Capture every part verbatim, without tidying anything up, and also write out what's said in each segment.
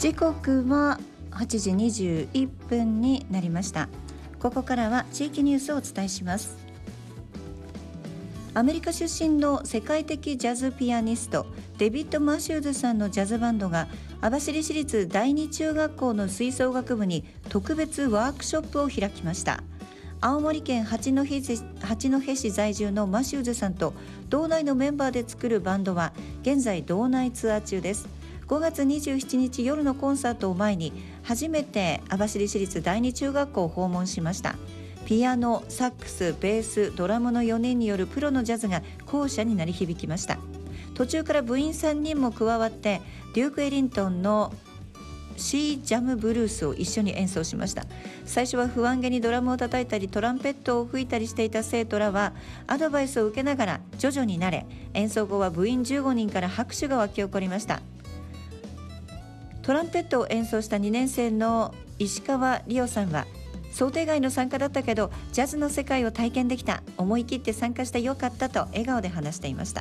時刻ははちじにじゅういっぷんになりました。ここからは地域ニュースをお伝えします。アメリカ出身の世界的ジャズピアニストデビッド・マシューズさんのジャズバンドが網走市立第二中学校の吹奏楽部に特別ワークショップを開きました。青森県八戸市、八戸市在住のマシューズさんと道内のメンバーで作るバンドは現在道内ツアー中です。ごがつにじゅうしちにち夜のコンサートを前に初めて網走市立第二中学校を訪問しました。ピアノ、サックス、ベース、ドラムのよにんによるプロのジャズが校舎に鳴り響きました。途中から部員さんにんも加わってデューク・エリントンのシー・ジャム・ブルースを一緒に演奏しました。最初は不安げにドラムを叩いたりトランペットを吹いたりしていた生徒らはアドバイスを受けながら徐々に慣れ、演奏後は部員じゅうごにんから拍手が沸き起こりました。トランペットを演奏したにねん生の石川理央さんは、想定外の参加だったけどジャズの世界を体験できた、思い切って参加してよかったと笑顔で話していました。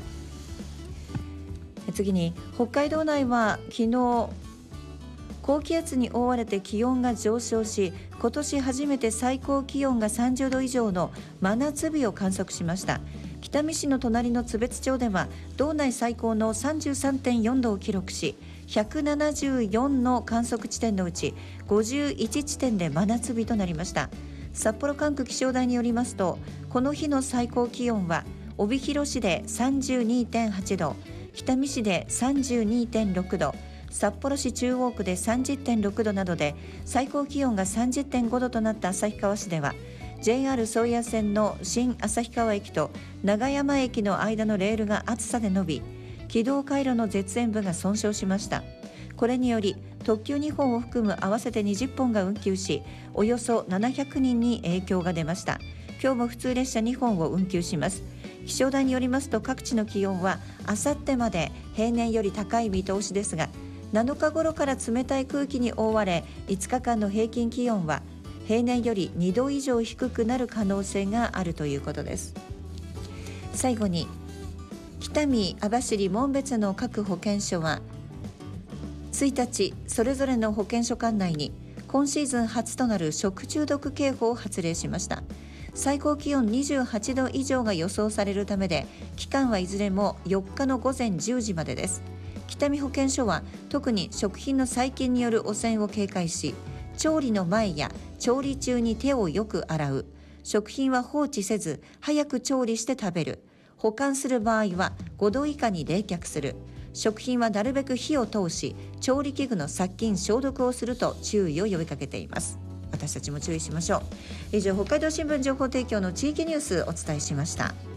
次に北海道内は昨日高気圧に覆われて気温が上昇し、今年初めて最高気温がさんじゅうど以上の真夏日を観測しました。北見市の隣の津別町では道内最高の さんじゅうさんてんよんどを記録し、ひゃくななじゅうよんの観測地点のうちごじゅういちちてんで真夏日となりました。札幌管区気象台によりますと、この日の最高気温は帯広市で さんじゅうにてんはちど、北見市で さんじゅうにてんろくど、札幌市中央区で さんじゅってんろくどなどで最高気温が さんじゅってんごどとなった旭川市では ジェイアール 宗谷線の新旭川駅と長山駅の間のレールが暑さで伸び、軌道回路の絶縁部が損傷しました。これにより特急にほんを含む合わせてにじゅっぽんが運休し、およそななひゃくにんに影響が出ました。今日も普通列車にほんを運休します。気象台によりますと、各地の気温はあさってまで平年より高い見通しですが、なのか頃から冷たい空気に覆われ、いつかかんの平均気温は平年よりにど以上低くなる可能性があるということです。最後に北見、網走、紋別の各保健所はついたちそれぞれの保健所管内に今シーズン初となる食中毒警報を発令しました。最高気温にじゅうはちど以上が予想されるためで、期間はいずれもよっかのごぜんじゅうじまでです。北見保健所は特に食品の細菌による汚染を警戒し、調理の前や調理中に手をよく洗う、食品は放置せず早く調理して食べる、保管する場合はごど以下に冷却する、食品はなるべく火を通し調理器具の殺菌消毒をすると注意を呼びかけています。私たちも注意しましょう。以上、北海道新聞情報提供の地域ニュースお伝えしました。